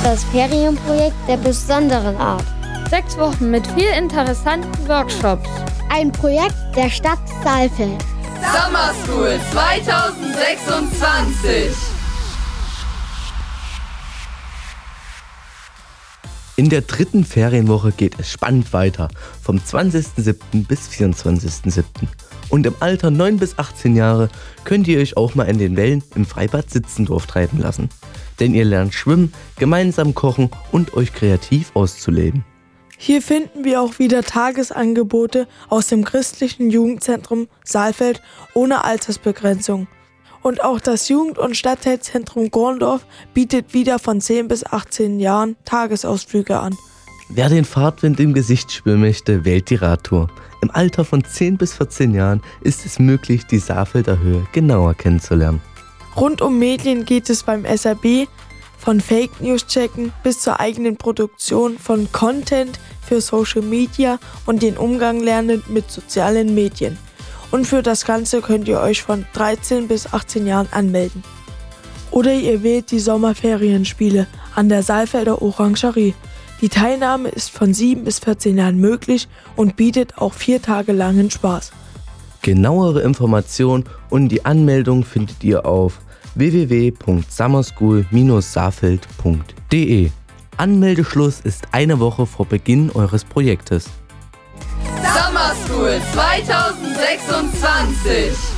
das Ferienprojekt der besonderen Art. 6 Wochen mit viel interessanten Workshops. Ein Projekt der Stadt Saalfeld. Summer School 2026. In der 3. Ferienwoche geht es spannend weiter, vom 20.07. bis 24.07. Und im Alter 9 bis 18 Jahre könnt ihr euch auch mal in den Wellen im Freibad Sitzendorf treiben lassen. Denn ihr lernt schwimmen, gemeinsam kochen und euch kreativ auszuleben. Hier finden wir auch wieder Tagesangebote aus dem christlichen Jugendzentrum Saalfeld ohne Altersbegrenzung. Und auch das Jugend- und Stadtteilzentrum Gorndorf bietet wieder von 10 bis 18 Jahren Tagesausflüge an. Wer den Fahrtwind im Gesicht spüren möchte, wählt die Radtour. Im Alter von 10 bis 14 Jahren ist es möglich, die Saalfelder Höhe genauer kennenzulernen. Rund um Medien geht es beim SRB von Fake News checken bis zur eigenen Produktion von Content für Social Media und den Umgang lernen mit sozialen Medien. Und für das Ganze könnt ihr euch von 13 bis 18 Jahren anmelden. Oder ihr wählt die Sommerferienspiele an der Saalfelder Orangerie. Die Teilnahme ist von 7 bis 14 Jahren möglich und bietet auch 4 Tage langen Spaß. Genauere Informationen und die Anmeldung findet ihr auf www.summerschool-saarfeld.de. Anmeldeschluss ist eine Woche vor Beginn eures Projektes. Summer School 2026.